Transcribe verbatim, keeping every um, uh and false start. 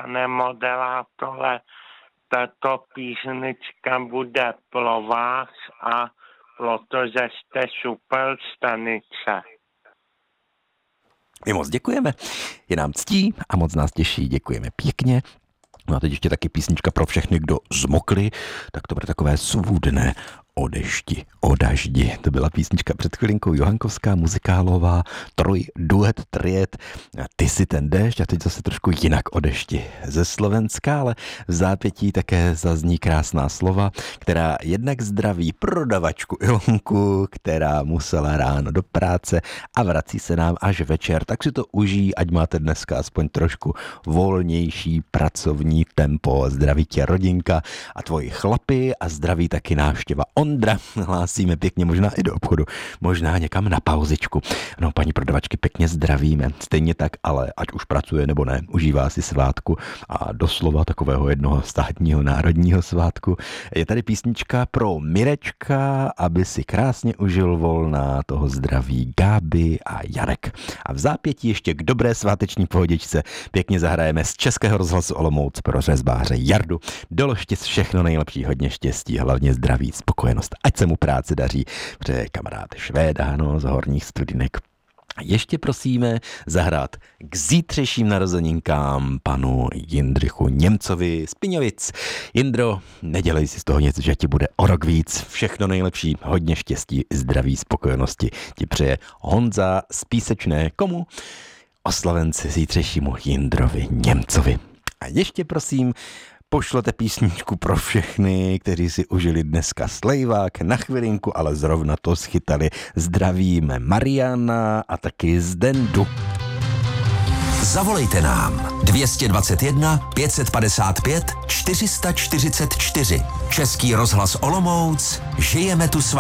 pane moderátore, tato písnička bude pro vás a protože jste super stanice. My moc děkujeme, je nám ctí a moc nás těší, děkujeme pěkně. No a teď ještě taky písnička pro všechny, kdo zmokli, tak to bude takové svůdné o dešti, o daždi. To byla písnička před chvilinkou Johankovská, muzikálová, troj, duet, triet, ty si ten déšť a teď zase trošku jinak o dešti. Ze Slovenska, ale v zápětí také zazní krásná slova, která jednak zdraví prodavačku Ilonku, která musela ráno do práce a vrací se nám až večer, tak si to užijí, ať máte dneska aspoň trošku volnější pracovní tempo. Zdraví tě rodinka a tvoji chlapy a zdraví taky návštěva Ondra. Hlásíme pěkně možná i do obchodu, možná někam na pauzičku. No, paní prodavačky pěkně zdravíme. Stejně tak, ale ať už pracuje nebo ne, užívá si svátku a doslova takového jednoho státního národního svátku. Je tady písnička pro Mirečka, aby si krásně užil volna, toho zdraví Gáby a Jarek. A v zápětí ještě k dobré sváteční pohodičce pěkně zahrajeme z Českého rozhlasu Olomouc pro řezbáře Jardu. Doložtě všechno nejlepší, hodně štěstí, hlavně zdraví, spokojenost. Ať se mu práce daří, přeje kamarád Švéda, no, z Horních Studinek. Ještě prosíme zahrát k zítřejším narozeninkám panu Jindřichu Němcovi z Piňovic. Jindro, nedělej si z toho nic, že ti bude o rok víc. Všechno nejlepší, hodně štěstí, zdraví, spokojenosti ti přeje Honza z Písečné. Komu? Oslavenci zítřejšímu Jindrovi Němcovi. A ještě prosím, pošlete písničku pro všechny, kteří si užili dneska slejvák na chvilinku, ale zrovna to schytali. Zdravíme Mariana a taky Zdendu. Zavolejte nám dvě dvacet jedna pět padesát pět čtyři čtyřicet čtyři. Český rozhlas Olomouc, žijeme tu s